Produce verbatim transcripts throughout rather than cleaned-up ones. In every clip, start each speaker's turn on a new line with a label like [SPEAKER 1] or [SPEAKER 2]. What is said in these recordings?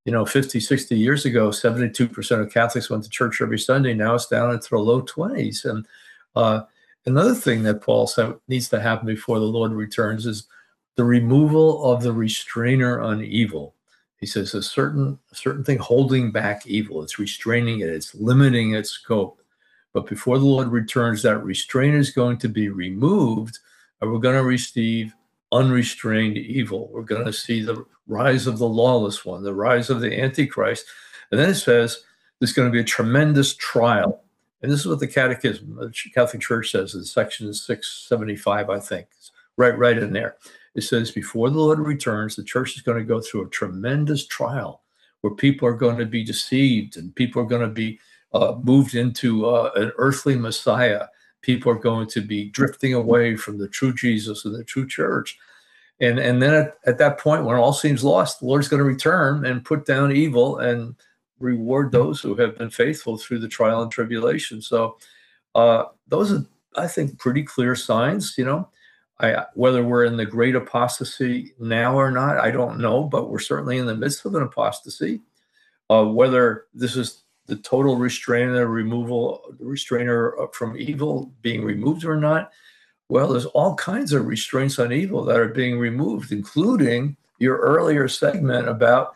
[SPEAKER 1] you know, fifty, sixty years ago, seventy-two percent of Catholics went to church every Sunday. Now it's down into the low twenties. And uh, another thing that Paul said needs to happen before the Lord returns is the removal of the restrainer on evil. He says a certain, a certain thing holding back evil. It's restraining it. It's limiting its scope. But before the Lord returns, that restrainer is going to be removed, and we're going to receive unrestrained evil. We're going to see the rise of the lawless one, the rise of the Antichrist. And then it says there's going to be a tremendous trial. And this is what the Catechism, the Catholic Church says in section six seventy-five, I think. It's right, right in there. It says, before the Lord returns, the church is going to go through a tremendous trial where people are going to be deceived and people are going to be uh, moved into uh, an earthly Messiah. People are going to be drifting away from the true Jesus and the true church. And, and then at, at that point, when all seems lost, the Lord's going to return and put down evil and reward those who have been faithful through the trial and tribulation. So uh, those are, I think, pretty clear signs, you know. I, whether we're in the great apostasy now or not, I don't know, but we're certainly in the midst of an apostasy. Uh, whether this is the total restrainer, removal, restrainer from evil being removed or not, well, there's all kinds of restraints on evil that are being removed, including your earlier segment about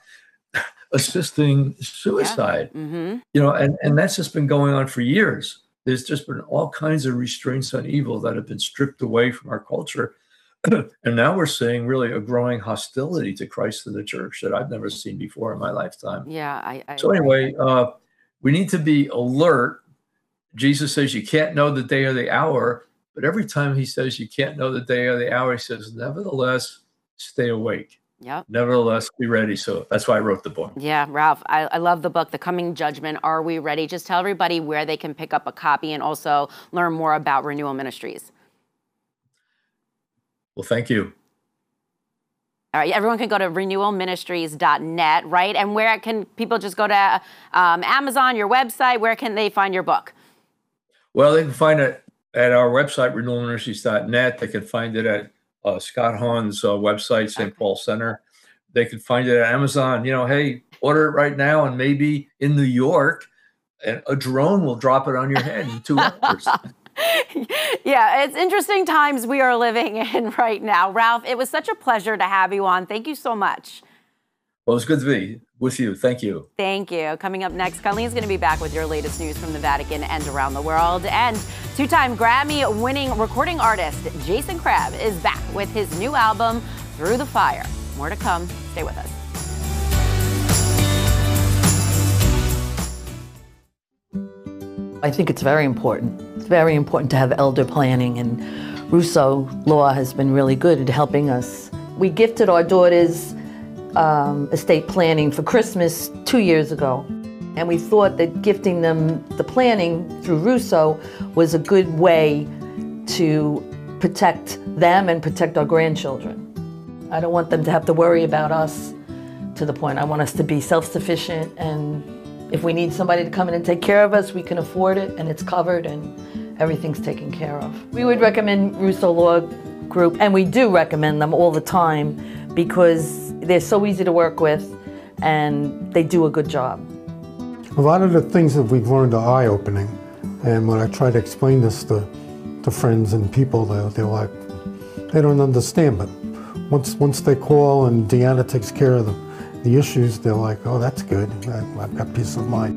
[SPEAKER 1] assisting suicide.
[SPEAKER 2] Yeah. Mm-hmm.
[SPEAKER 1] You know, and, and that's just been going on for years. There's just been all kinds of restraints on evil that have been stripped away from our culture. And now we're seeing really a growing hostility to Christ and the church that I've never seen before in my lifetime.
[SPEAKER 2] Yeah. I, I
[SPEAKER 1] so anyway, uh, we need to be alert. Jesus says you can't know the day or the hour, but every time he says you can't know the day or the hour, he says, nevertheless, stay awake.
[SPEAKER 2] Yep.
[SPEAKER 1] Nevertheless, be ready. So that's why I wrote the book.
[SPEAKER 2] Yeah, Ralph, I, I love the book, The Coming Judgment. Are we ready? Just tell everybody where they can pick up a copy and also learn more about Renewal Ministries.
[SPEAKER 1] Well, thank you.
[SPEAKER 2] All right, everyone can go to renewal ministries dot net, right? And where can people just go to um, Amazon, your website? Where can they find your book?
[SPEAKER 1] Well, they can find it at our website, renewal ministries dot net. They can find it at Uh, Scott Hahn's uh, website, Saint Paul Center. They can find it at Amazon. You know, hey, order it right now, and maybe in New York, and a drone will drop it on your head in two hours.
[SPEAKER 2] Yeah, it's interesting times we are living in right now. Ralph, it was such a pleasure to have you on. Thank you so much.
[SPEAKER 1] Well, it's good to be with you. Thank you.
[SPEAKER 2] Thank you. Coming up next, Colleen's going to be back with your latest news from the Vatican and around the world. And two-time Grammy-winning recording artist Jason Crabb is back with his new album, Through the Fire. More to come. Stay with us.
[SPEAKER 3] I think it's very important. It's very important to have elder planning, and Russo Law has been really good at helping us. We gifted our daughters Um, estate planning for Christmas two years ago. And we thought that gifting them the planning through Russo was a good way to protect them and protect our grandchildren. I don't want them to have to worry about us to the point. I want us to be self-sufficient, and if we need somebody to come in and take care of us, we can afford it, and it's covered, and everything's taken care of. We would recommend Russo Law Group, and we do recommend them all the time because they're so easy to work with, and they do a good job.
[SPEAKER 4] A lot of the things that we've learned are eye-opening, and when I try to explain this to, to friends and people, they're, they're like, they don't understand, but once once they call and Deanna takes care of the, the issues, they're like, oh, that's good, I, I've got peace of mind.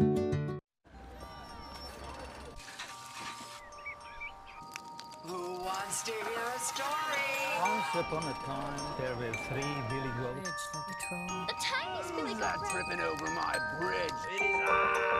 [SPEAKER 5] Upon a time, there were three billy goats.
[SPEAKER 6] The tiniest billy goat. Tripping over my bridge. It is I.